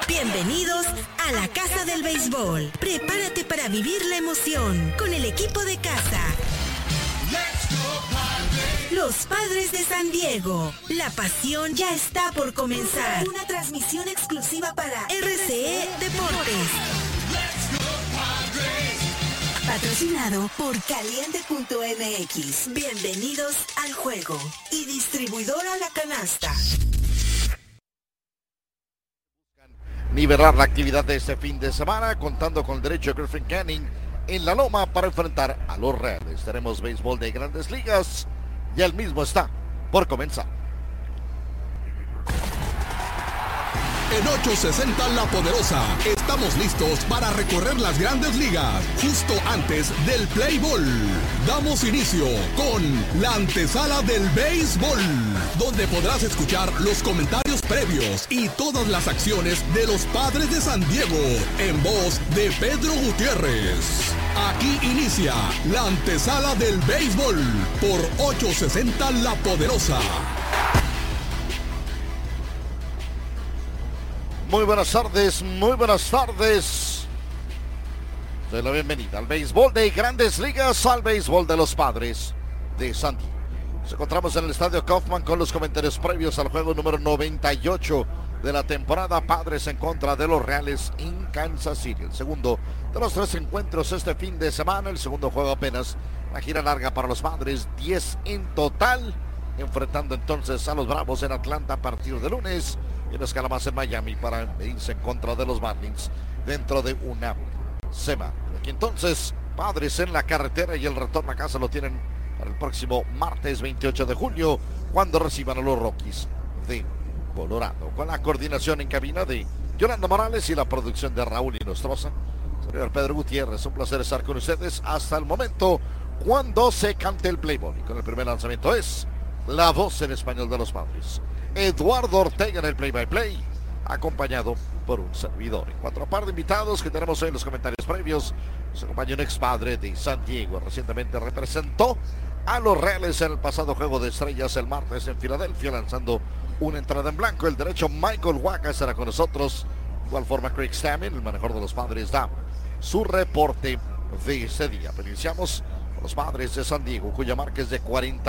Bienvenidos a la Casa del Béisbol. Prepárate para vivir la emoción con el equipo de casa. Los Padres de San Diego. La pasión ya está por comenzar. Una transmisión exclusiva para RCE Deportes. Patrocinado por Caliente.mx. Bienvenidos al juego. Y distribuidora La Canasta. Nivelar la actividad de este fin de semana, contando con el derecho de Griffin Canning en la loma para enfrentar a los Reales. Tenemos béisbol de Grandes Ligas y el mismo está por comenzar. En 860 La Poderosa, estamos listos para recorrer las Grandes Ligas, justo antes del Play Ball. Damos inicio con la antesala del béisbol, donde podrás escuchar los comentarios previos y todas las acciones de los Padres de San Diego, en voz de Pedro Gutiérrez. Aquí inicia la antesala del béisbol por 860 La Poderosa. Muy buenas tardes, muy buenas tardes. Doy la bienvenida al béisbol de Grandes Ligas, al béisbol de los Padres de San Diego. Nos encontramos en el Estadio Kauffman con los comentarios previos al juego número 98 de la temporada. Padres en contra de los Reales en Kansas City. El segundo de los 3 encuentros este fin de semana. El segundo juego apenas. La gira larga para los Padres, 10 en total. Enfrentando entonces a los Bravos en Atlanta a partir de lunes. Y una escala más en Miami para irse en contra de los Marlins dentro de una semana. Aquí entonces, Padres en la carretera y el retorno a casa lo tienen para el próximo martes 28 de junio, cuando reciban a los Rockies de Colorado. Con la coordinación en cabina de Yolanda Morales y la producción de Raúl Inostroza. Señor Pedro Gutiérrez, un placer estar con ustedes hasta el momento cuando se cante el play ball. Y con el primer lanzamiento es la voz en español de los Padres, Eduardo Ortega en el play-by-play, acompañado por un servidor. En cuanto a par de invitados que tenemos hoy en los comentarios previos, nos acompaña un ex Padre de San Diego. Recientemente representó a los Reales en el pasado Juego de Estrellas el martes en Filadelfia, lanzando una entrada en blanco. El derecho Michael Wacha estará con nosotros. De igual forma Craig Stammen, el manejador de los Padres, da su reporte de ese día. Pero iniciamos con los Padres de San Diego, cuya marca es de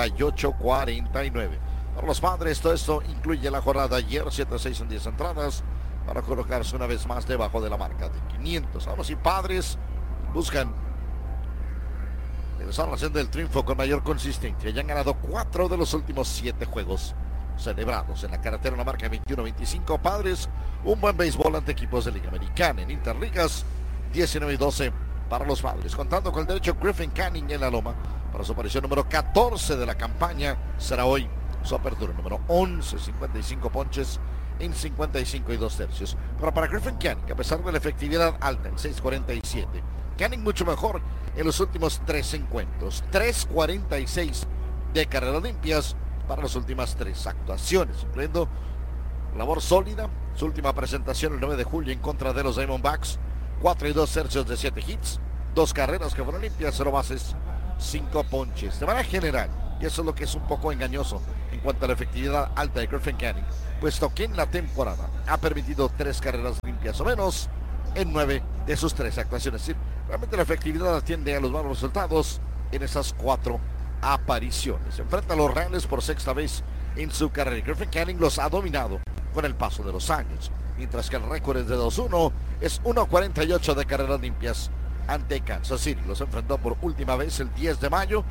48-49. Para los Padres, todo esto incluye la jornada ayer, 7-6 en 10 entradas, para colocarse una vez más debajo de la marca de 500. Ahora sí, Padres buscan regresar a la senda del triunfo con mayor consistencia. Ya han ganado 4 de los últimos 7 juegos celebrados en la carretera, una marca de 21-25. Padres, un buen béisbol ante equipos de Liga Americana. En Interligas, 19-12 para los Padres, contando con el derecho Griffin Canning en la loma para su aparición número 14 de la campaña. Será hoy su apertura número 11, 55 ponches en 55 y 2 tercios. Pero para Griffin Canning, a pesar de la efectividad alta en 6.47, Canning mucho mejor en los últimos 3 encuentros, 3.46 de carreras limpias para las últimas 3 actuaciones, incluyendo labor sólida, su última presentación el 9 de julio en contra de los Diamondbacks, 4 y 2 tercios de 7 hits, 2 carreras que fueron limpias, 0 bases, 5 ponches. De manera general, y eso es lo que es un poco engañoso en cuanto a la efectividad alta de Griffin Canning, puesto que en la temporada ha permitido 3 carreras limpias o menos en 9 de sus 3 actuaciones. Es decir, realmente la efectividad atiende a los malos resultados en esas 4 apariciones. Se enfrenta a los Reales por 6ª vez en su carrera. Griffin Canning los ha dominado con el paso de los años, mientras que el récord es de 2-1, es 1.48 de carreras limpias ante Kansas City. Los enfrentó por última vez el 10 de mayo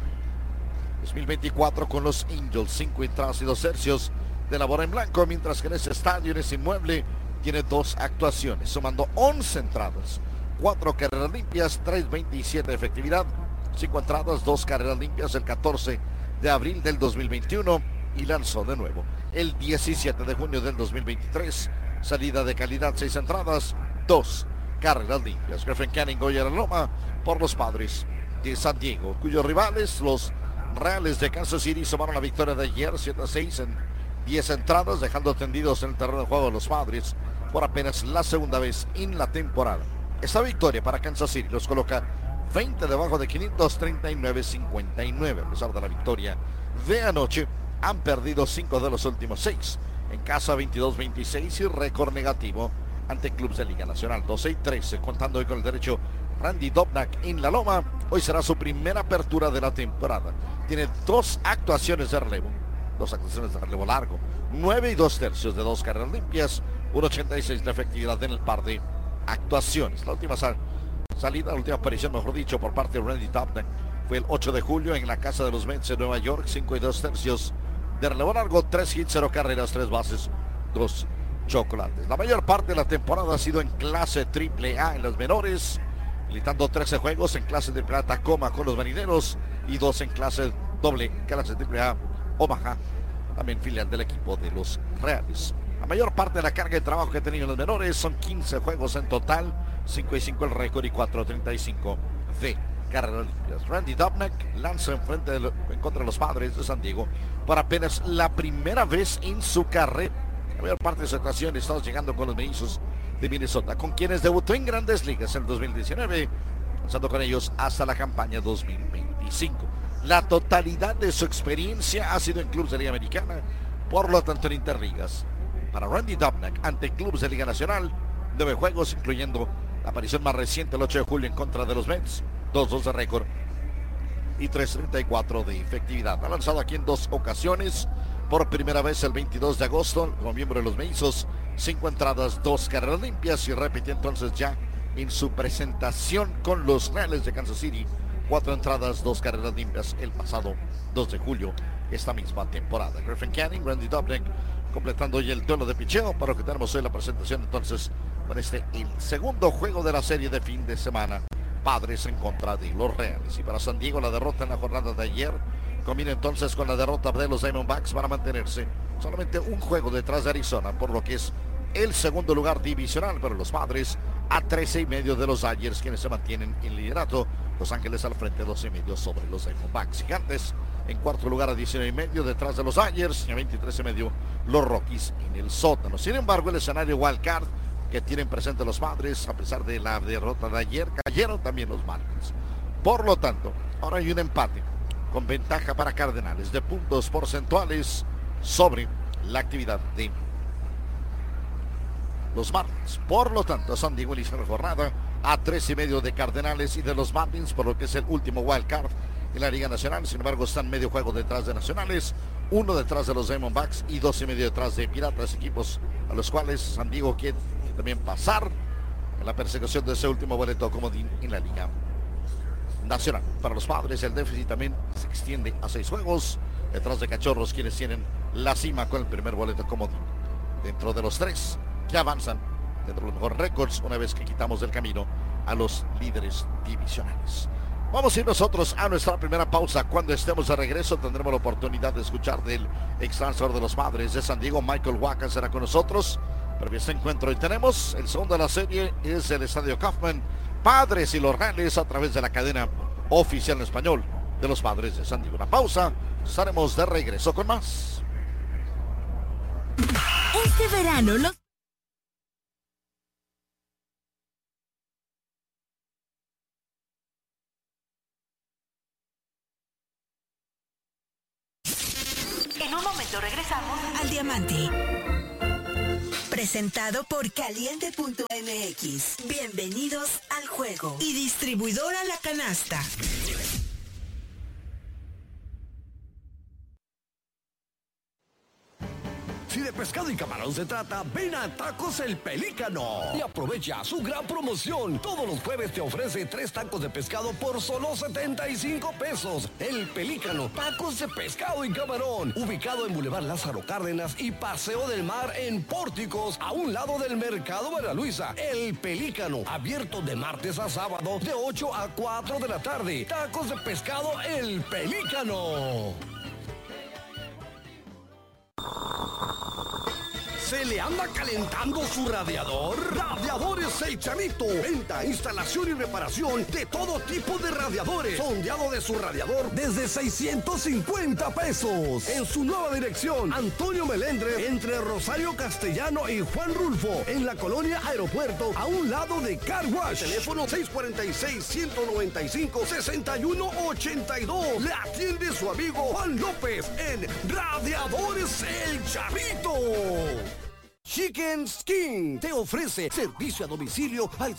2024 con los Angels, 5 entradas y 2 tercios de labor en blanco, mientras que en ese estadio, en ese inmueble, tiene 2 actuaciones, sumando 11 entradas, 4 carreras limpias, 3.27 de efectividad, 5 entradas, 2 carreras limpias el 14 de abril del 2021 y lanzó de nuevo el 17 de junio del 2023, salida de calidad, 6 entradas, 2 carreras limpias. Griffin Canning hoy a la loma por los Padres de San Diego, cuyos rivales, los Reales de Kansas City, sumaron la victoria de ayer 7-6 en 10 entradas, dejando tendidos en el terreno de juego de los Padres por apenas la segunda vez en la temporada. Esta victoria para Kansas City los coloca 20 debajo de 539-59. A pesar de la victoria de anoche, han perdido 5 de los últimos 6. En casa 22-26 y récord negativo ante clubes de Liga Nacional. 12-13, contando hoy con el derecho Randy Dobnak en la loma. Hoy será su primera apertura de la temporada. Tiene 2 actuaciones de relevo. 2 actuaciones de relevo largo. 9 2/3 de 2 carreras limpias. 1.86 de efectividad en el par de actuaciones. La última salida, la última aparición, mejor dicho, por parte de Randy Dobnak fue el 8 de julio en la casa de los Mets de Nueva York. 5 2/3 de relevo largo. 3 hits, 0 carreras, 3 bases, 2 chocolates. La mayor parte de la temporada ha sido en clase AAA en las menores, militando 13 juegos en clase AAA Tacoma con los Marineros y 2 en clase AAA Omaha, también filial del equipo de los Reales. La mayor parte de la carga de trabajo que ha tenido en los menores son 15 juegos en total, 5-5 el récord y 4.35 de carreras limpias. Randy Dobnak lanza en contra de los Padres de San Diego por apenas la primera vez en su carrera. La mayor parte de su actuación estamos llegando con los Mellizos de Minnesota, con quienes debutó en Grandes Ligas en 2019, pasando con ellos hasta la campaña 2025. La totalidad de su experiencia ha sido en clubes de Liga Americana, por lo tanto en Interligas. Para Randy Dobnak, ante clubes de Liga Nacional, 9 juegos, incluyendo la aparición más reciente el 8 de julio en contra de los Mets, 2-2 de récord y 3.34 de efectividad. Ha lanzado aquí en 2 ocasiones. Por primera vez el 22 de agosto, como miembro de los Mellizos, 5 entradas, 2 carreras limpias, y repitió entonces ya en su presentación con los Reales de Kansas City, 4 entradas, 2 carreras limpias el pasado 2 de julio, esta misma temporada. Griffin Canning, Randy Dobnak, completando hoy el duelo de picheo, para lo que tenemos hoy la presentación entonces con el segundo juego de la serie de fin de semana, Padres en contra de los Reales. Y para San Diego, la derrota en la jornada de ayer combina entonces con la derrota de los Diamondbacks para mantenerse solamente un juego detrás de Arizona, por lo que es el segundo lugar divisional, pero los Padres a 13.5 de los Dodgers, quienes se mantienen en liderato. Los Ángeles al frente, 12.5 sobre los Diamondbacks. Gigantes en cuarto lugar a 19.5 detrás de los Dodgers, y a 23.5 los Rockies en el sótano. Sin embargo, el escenario wild card que tienen presente los Padres, a pesar de la derrota de ayer, cayeron también los Marlins. Por lo tanto, ahora hay un empate con ventaja para Cardenales de puntos porcentuales sobre la actividad de los Marlins. Por lo tanto, San Diego inicia la jornada a 3.5 de Cardenales y de los Marlins, por lo que es el último wild card en la Liga Nacional. Sin embargo, están medio juego detrás de Nacionales, 1 detrás de los Diamondbacks y 12.5 detrás de Piratas, equipos a los cuales San Diego quiere también pasar en la persecución de ese último boleto comodín en la Liga Nacional. Para los Padres, el déficit también se extiende a 6 juegos detrás de Cachorros, quienes tienen la cima con el primer boleto comodín, dentro de los 3 que avanzan dentro de los mejores récords, una vez que quitamos del camino a los líderes divisionales. Vamos a ir nosotros a nuestra primera pausa. Cuando estemos de regreso tendremos la oportunidad de escuchar del ex lanzador de los Padres de San Diego, Michael Wacha, será con nosotros. Pero este encuentro hoy tenemos el segundo de la serie, es el Estadio Kauffman, Padres y los Reales, a través de la cadena oficial en español de los Padres de San Diego. Una pausa, estaremos de regreso con más. Este verano los En un momento regresamos al Diamante. Presentado por Caliente.mx. Bienvenidos al juego. Y distribuidora La Canasta. Si de pescado y camarón se trata, ven a Tacos El Pelícano y aprovecha su gran promoción. Todos los jueves te ofrece 3 tacos de pescado por solo 75 pesos. El Pelícano, tacos de pescado y camarón, ubicado en Boulevard Lázaro Cárdenas y Paseo del Mar en Pórticos, a un lado del Mercado María Luisa. El Pelícano, abierto de martes a sábado de 8 a 4 de la tarde. Tacos de pescado El Pelícano. ¿Se le anda calentando su radiador? Radiadores El Charrito. Venta, instalación y reparación de todo tipo de radiadores. Sondeado de su radiador desde 650 pesos. En su nueva dirección, Antonio Melendre, entre Rosario Castellano y Juan Rulfo, en la colonia Aeropuerto, a un lado de Car Wash. Teléfono 646-195-6182. Le atiende su amigo Juan López en Radiadores El Charrito. Chicken Skin te ofrece servicio a domicilio al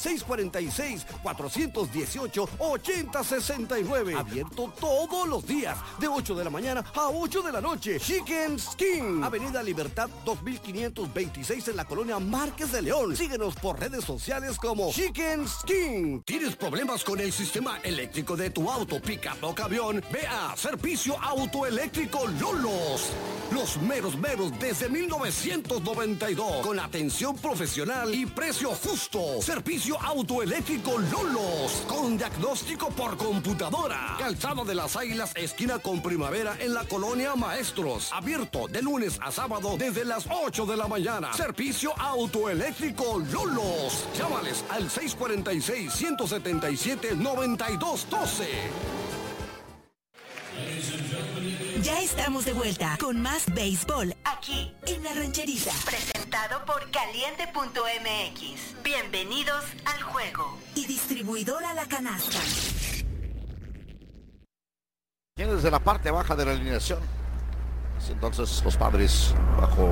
646-418-8069. Abierto todos los días, de 8 de la mañana a 8 de la noche. Chicken Skin, Avenida Libertad 2526 en la colonia Márquez de León. Síguenos por redes sociales como Chicken Skin. ¿Tienes problemas con el sistema eléctrico de tu auto, pickup o camión? Ve a Servicio Autoeléctrico Lolos. Los meros desde 1992. Con atención profesional y precio justo. Servicio Autoeléctrico Lolos. Con diagnóstico por computadora. Calzada de las Águilas, esquina con Primavera en la colonia Maestros. Abierto de lunes a sábado desde las 8 de la mañana. Servicio Autoeléctrico Lolos. Llámales al 646-177-9212. Ya estamos de vuelta con más béisbol aquí en La Rancherita. Presentado por Caliente.mx. Bienvenidos al juego. Y distribuidora La Canasta. Viene desde la parte baja de la alineación. Entonces los Padres, bajo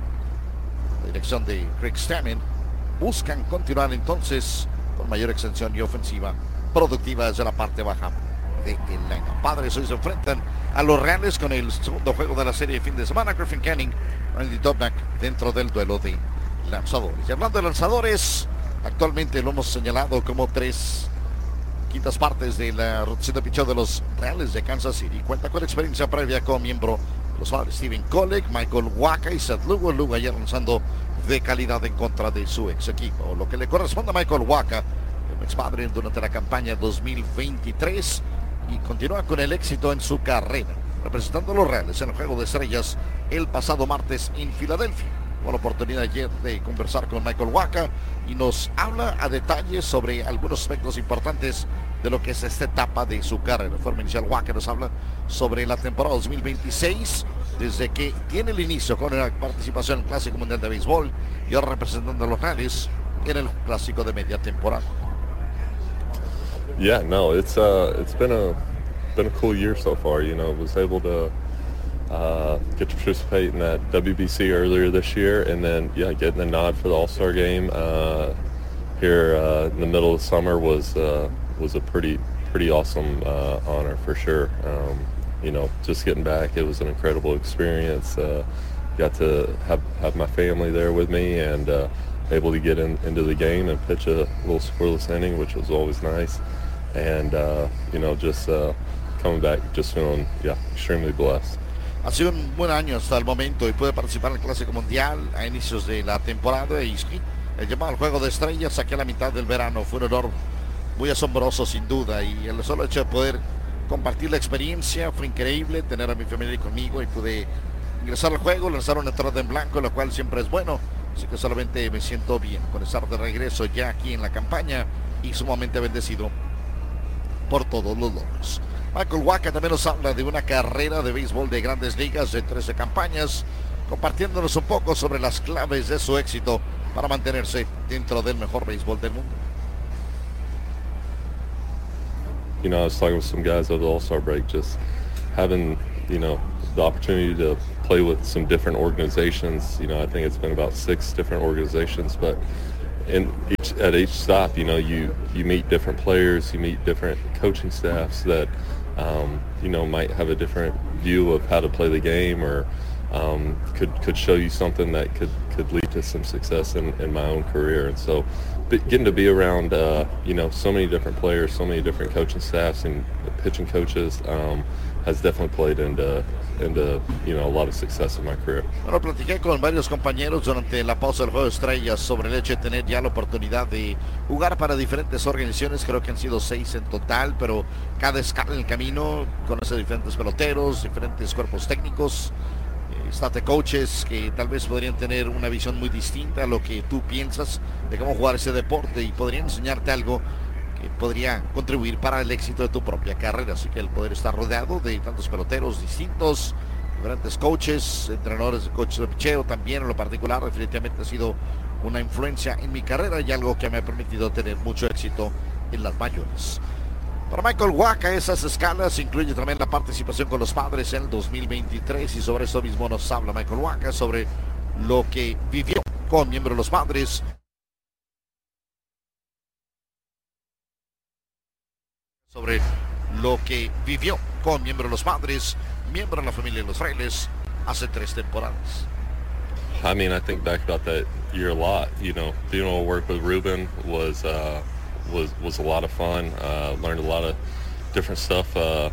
la dirección de Craig Stammen, buscan continuar entonces con mayor extensión y ofensiva productiva desde la parte baja de el line. Padres hoy se enfrentan a los Reales con el segundo juego de la serie de fin de semana. Griffin Canning, Randy Dobnak dentro del duelo de lanzadores. Y hablando de lanzadores, actualmente lo hemos señalado como 3/5 partes de la rotación de picheo de los Reales de Kansas City. Cuenta con experiencia previa como miembro de los Padres: Steven Kolek, Michael Wacha y Seth Lugo. Lugo ayer lanzando de calidad en contra de su ex equipo. Lo que le corresponde a Michael Wacha, el ex Padre, durante la campaña 2023, y continúa con el éxito en su carrera, representando a los Reales en el Juego de Estrellas el pasado martes en Filadelfia. Tuvo la oportunidad ayer de conversar con Michael Wacha y nos habla a detalle sobre algunos aspectos importantes de lo que es esta etapa de su carrera. De forma inicial, Wacha nos habla sobre la temporada 2026, desde que tiene el inicio con la participación en el Clásico Mundial de Béisbol y ahora representando a los Reales en el Clásico de media temporada. Yeah, no, it's been a cool year so far. You know, was able to get to participate in that WBC earlier this year, and then getting the nod for the All-Star game here in the middle of the summer was a pretty awesome honor for sure. You know, just getting back, it was an incredible experience. Got to have my family there with me, and able to get into the game and pitch a little scoreless inning, which was always nice. And you know, just coming back, just feeling extremely blessed. Ha sido un buen año hasta el momento y puede participar en el Clásico Mundial a inicios de la temporada. Y el llamado al Juego de Estrellas aquí a la mitad del verano fue un honor muy asombroso, sin duda. Y el solo hecho de poder compartir la experiencia fue increíble. Tener a mi familia conmigo y pude ingresar al juego, lanzar una entrada en blanco, lo cual siempre es bueno. Así que solamente me siento bien con estar de regreso ya aquí en la campaña y sumamente bendecido por todos los logros. Michael Wacha también nos habla de una carrera de béisbol de Grandes Ligas de 13 campañas, compartiéndonos un poco sobre las claves de su éxito para mantenerse dentro del mejor béisbol del mundo. You know, I was talking with some guys over the All-Star break, just having, you know, the opportunity to play with some different organizations. You know, I think it's been about 6 different organizations, but at each stop, you know, you meet different players, you meet different coaching staffs that, you know, might have a different view of how to play the game, or could show you something that could lead to some success in my own career. And so getting to be around, you know, so many different players, so many different coaching staffs and pitching coaches has definitely played into you know, a lot of success in my career. Bueno, platiqué con varios compañeros durante la pausa del Juego de Estrellas sobre el hecho de tener ya la oportunidad de jugar para diferentes organizaciones. Creo que han sido 6 en total, pero cada escala en el camino conoce diferentes peloteros, diferentes cuerpos técnicos, state coaches que tal vez podrían tener una visión muy distinta a lo que tú piensas de cómo jugar ese deporte y podrían enseñarte algo que podría contribuir para el éxito de tu propia carrera. Así que el poder estar rodeado de tantos peloteros distintos, diferentes coaches, entrenadores de coaches de picheo también en lo particular, definitivamente ha sido una influencia en mi carrera y algo que me ha permitido tener mucho éxito en las mayores. Para Michael Wacha, esas escalas incluye también la participación con los Padres en el 2023, y sobre eso mismo nos habla Michael Wacha, sobre lo que vivió como miembro de los Padres. Sobre lo que vivió como miembro de los Padres, miembro de la familia de los Frailes, hace 3 temporadas. I mean, I think back about that year a lot. You know, being able to work with Ruben was a lot of fun. Learned a lot of different stuff.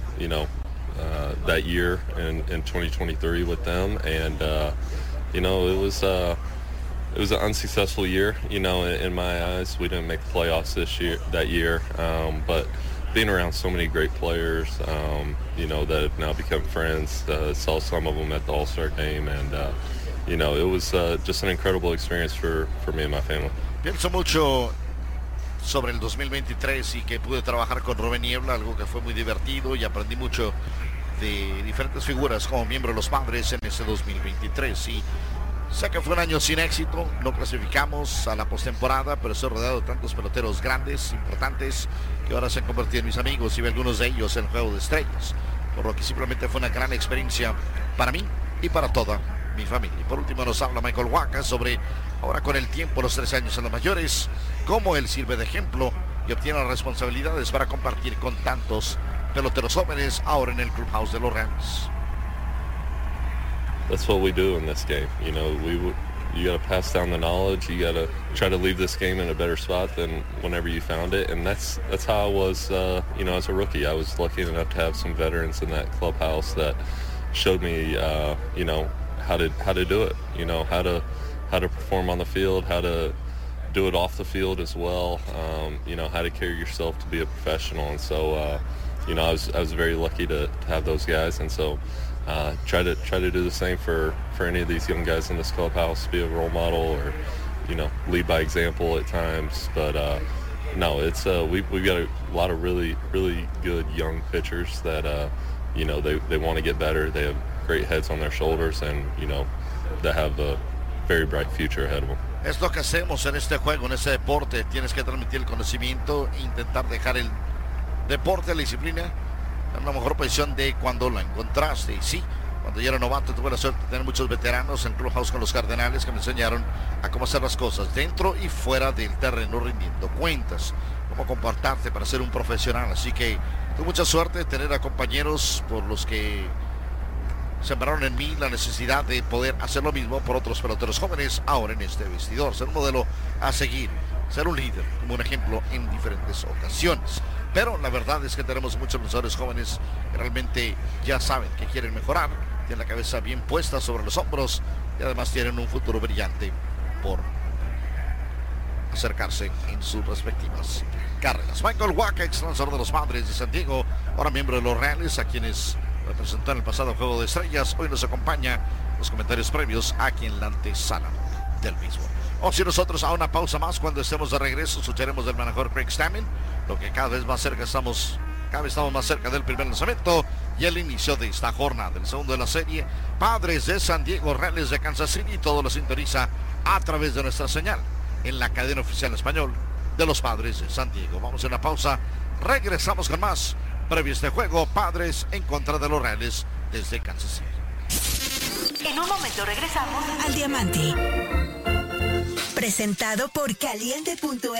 That year in 2023 with them, and it was an unsuccessful year. You know, in my eyes, we didn't make the playoffs that year. But being around so many great players, that have now become friends. Saw some of them at the All-Star game, and it was just an incredible experience for me and my family. Pienso mucho sobre el 2023 y que pude trabajar con Rubén Niebla, algo que fue muy divertido, y aprendí mucho de diferentes figuras como miembro de los Padres en ese 2023. Y sé que fue un año sin éxito, no clasificamos a la postemporada, pero estoy rodeado de tantos peloteros grandes, importantes, que ahora se han convertido en mis amigos, y vi algunos de ellos en Juego de Estrellas, por lo que simplemente fue una gran experiencia para mí y para toda mi familia. Y por último nos habla Michael Wacha sobre, ahora con el tiempo, los 13 años en los mayores, cómo él sirve de ejemplo y obtiene las responsabilidades para compartir con tantos peloteros jóvenes ahora en el clubhouse de los Rams. That's what we do in this game. You know, you got to pass down the knowledge. You got to try to leave this game in a better spot than whenever you found it. And that's how I was, as a rookie. I was lucky enough to have some veterans in that clubhouse that showed me, how to do it. You know, how to perform on the field, how to do it off the field as well. How to carry yourself to be a professional. And so, I was very lucky to have those guys. And so, try to do the same for any of these young guys in this clubhouse, be a role model or, lead by example at times. But no, it's we've got a lot of really, really good young pitchers that, they want to get better. They have great heads on their shoulders and, they have a very bright future ahead of them. Es lo que hacemos en este juego, en este deporte. Tienes que transmitir el conocimiento e intentar dejar el deporte, la disciplina, en la mejor posición de cuando la encontraste. Y sí, cuando yo era novato tuve la suerte de tener muchos veteranos en Clubhouse con los Cardenales que me enseñaron a cómo hacer las cosas dentro y fuera del terreno, rindiendo cuentas, cómo comportarte para ser un profesional. Así que tuve mucha suerte de tener a compañeros por los que sembraron en mí la necesidad de poder hacer lo mismo por otros peloteros jóvenes ahora en este vestidor, ser un modelo a seguir, ser un líder, como un ejemplo en diferentes ocasiones. Pero la verdad es que tenemos muchos lanzadores jóvenes que realmente ya saben que quieren mejorar, tienen la cabeza bien puesta sobre los hombros y además tienen un futuro brillante por acercarse en sus respectivas carreras. Michael Wacha, ex lanzador de los Padres de San Diego, ahora miembro de los Reales, a quienes representó en el pasado Juego de Estrellas, hoy nos acompaña los comentarios previos aquí en la antesala del mismo. Vamos a ir nosotros a una pausa más. Cuando estemos de regreso escucharemos del manejador Craig Stammen, lo que cada vez estamos más cerca del primer lanzamiento y el inicio de esta jornada, el segundo de la serie. Padres de San Diego, Reales de Kansas City, todo lo sintoniza a través de nuestra señal en la cadena oficial en español de los Padres de San Diego. Vamos a una pausa, regresamos con más previo a este juego, Padres en contra de los Reales desde Kansas City. En un momento regresamos al Diamante, presentado por Caliente.mx.